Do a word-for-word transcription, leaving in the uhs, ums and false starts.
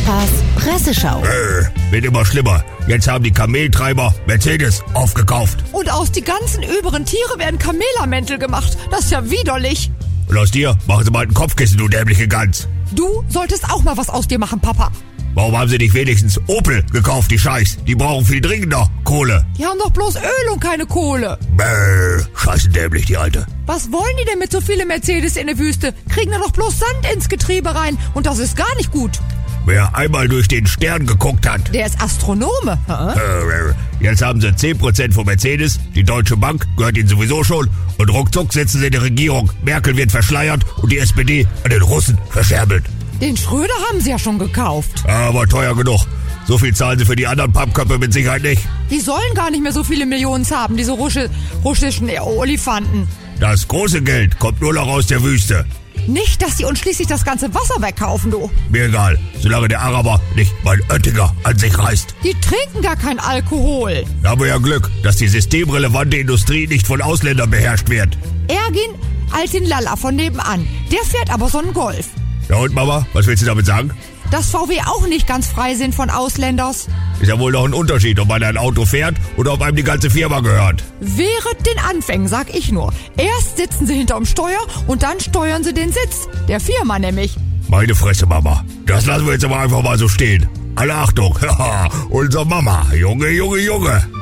Papas Presseschau. Äh, wird immer schlimmer. Jetzt haben die Kameltreiber Mercedes aufgekauft. Und aus die ganzen übrigen Tiere werden Kamelermäntel gemacht. Das ist ja widerlich. Und aus dir machen sie mal ein Kopfkissen, du dämliche Gans. Du solltest auch mal was aus dir machen, Papa. Warum haben sie nicht wenigstens Opel gekauft, die Scheiß? Die brauchen viel dringender Kohle. Die haben doch bloß Öl und keine Kohle. Bäh, scheiße dämlich, die Alte. Was wollen die denn mit so vielen Mercedes in der Wüste? Kriegen da doch bloß Sand ins Getriebe rein. Und das ist gar nicht gut. Wer einmal durch den Stern geguckt hat. Der ist Astronome. Äh, jetzt haben sie zehn Prozent von Mercedes. Die Deutsche Bank gehört ihnen sowieso schon. Und ruckzuck sitzen sie in der Regierung. Merkel wird verschleiert und die S P D an den Russen verscherbelt. Den Schröder haben sie ja schon gekauft. Aber teuer genug. So viel zahlen sie für die anderen Pappköpfe mit Sicherheit nicht. Die sollen gar nicht mehr so viele Millionen haben, diese Rusche, russischen Olifanten. Das große Geld kommt nur noch aus der Wüste. Nicht, dass sie uns schließlich das ganze Wasser wegkaufen, du. Mir egal, solange der Araber nicht mein Oettinger an sich reißt. Die trinken gar kein Alkohol. Da haben wir ja Glück, dass die systemrelevante Industrie nicht von Ausländern beherrscht wird. Ergin Altin Lalla von nebenan, der fährt aber so einen Golf. Ja und Mama, was willst du damit sagen? Dass V W auch nicht ganz frei sind von Ausländers. Ist ja wohl noch ein Unterschied, ob man ein Auto fährt oder ob einem die ganze Firma gehört. Während den Anfängen, sag ich nur. Erst sitzen sie hinterm Steuer und dann steuern sie den Sitz. Der Firma nämlich. Meine Fresse, Mama. Das lassen wir jetzt aber einfach mal so stehen. Alle Achtung. Haha, unser Mama. Junge, Junge, Junge.